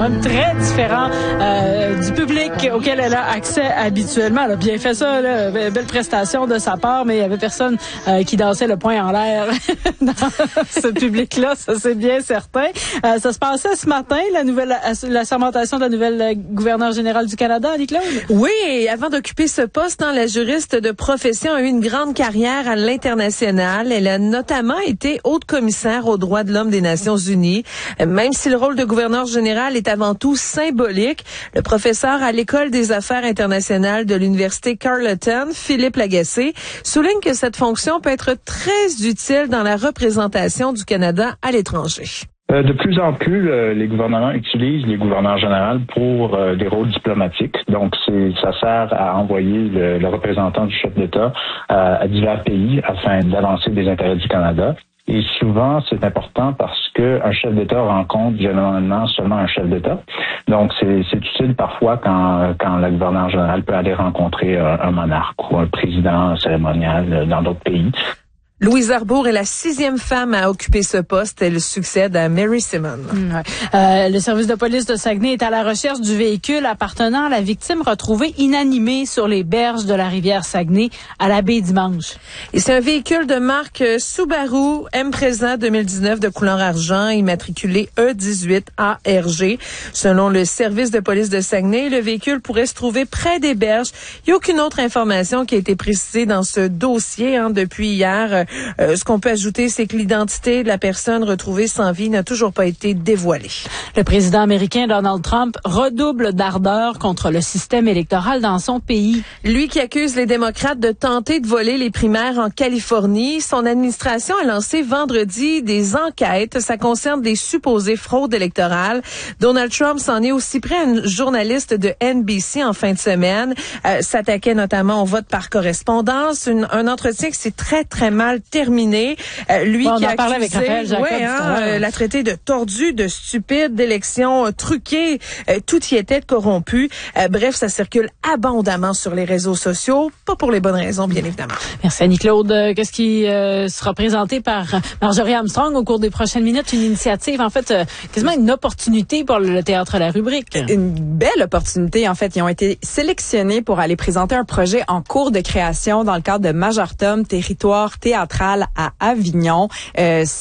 même très différent du public auquel elle a accès habituellement. Elle a bien fait ça, là, belle prestation de sa part, mais il y avait personne qui dansait le poing en l'air dans ce public-là, ça c'est bien certain. Ça se passait ce matin, la sermentation de la nouvelle gouverneure générale du Canada, Annie-Claude? Oui, et avant d'occuper ce poste, la juriste de profession a eu une grande carrière à l'international. Elle a notamment été haute commissaire aux droits de l'homme des Nations Unies. Même si le rôle de gouverneur général est avant tout symbolique, le professeur à l'École des affaires internationales de l'Université Carleton, Philippe Lagacé, souligne que cette fonction peut être très utile dans la représentation du Canada à l'étranger. De plus en plus, les gouvernements utilisent les gouverneurs généraux pour des rôles diplomatiques. Donc, ça sert à envoyer le représentant du chef d'État à divers pays afin d'avancer des intérêts du Canada. Et souvent, c'est important parce que un chef d'État rencontre généralement seulement un chef d'État. Donc, c'est utile parfois quand le gouverneur général peut aller rencontrer un monarque ou un président cérémonial dans d'autres pays. Louise Arbour est la 6e femme à occuper ce poste. Elle succède à Mary Simon. Le service de police de Saguenay est à la recherche du véhicule appartenant à la victime retrouvée inanimée sur les berges de la rivière Saguenay à la baie Dimanche. Et c'est un véhicule de marque Subaru Impreza 2019 de couleur argent, immatriculé E18ARG. Selon le service de police de Saguenay, le véhicule pourrait se trouver près des berges. Il n'y a aucune autre information qui a été précisée dans ce dossier depuis hier. Ce qu'on peut ajouter, c'est que l'identité de la personne retrouvée sans vie n'a toujours pas été dévoilée. Le président américain Donald Trump redouble d'ardeur contre le système électoral dans son pays. Lui qui accuse les démocrates de tenter de voler les primaires en Californie, son administration a lancé vendredi des enquêtes. Ça concerne des supposées fraudes électorales. Donald Trump s'en est aussi pris à une journaliste de NBC en fin de semaine. S'attaquait notamment au vote par correspondance. Un entretien qui s'est très, très mal terminé. Lui qui a accusé, l'a traité de tordu, de stupide, d'élection truquée. Tout y était corrompu. Bref, ça circule abondamment sur les réseaux sociaux. Pas pour les bonnes raisons, bien évidemment. Merci Annie-Claude. Qu'est-ce qui sera présenté par Marjorie Armstrong au cours des prochaines minutes? Une initiative, en fait, quasiment une opportunité pour le Théâtre La Rubrique. Une belle opportunité, en fait. Ils ont été sélectionnés pour aller présenter un projet en cours de création dans le cadre de Majortum, territoire théâtral à Avignon.